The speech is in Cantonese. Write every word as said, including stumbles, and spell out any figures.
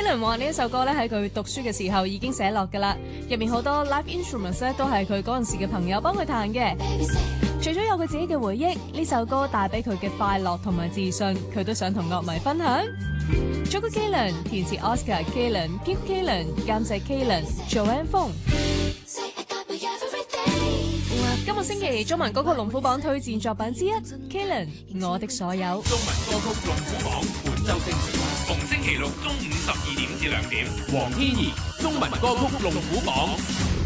Kalen 話呢一首歌咧喺佢讀書嘅時候已經寫落㗎啦，入面好多 live instruments 咧都係佢嗰陣時嘅朋友幫佢彈嘅。除咗有佢自己嘅回憶，呢首歌帶俾佢嘅快樂同埋自信，佢都想同樂迷分享。作曲 Kalen， 填詞 Oscar Kalen，Keith Kalen， 監製 Kalen，Joanne Fong。今個星期中文歌曲龍虎榜推薦作品之一 Kalen 我的所有。 中文歌曲龍虎榜本周精選，逢星期六中午十二點至兩點，黃天怡中文歌曲龍虎榜。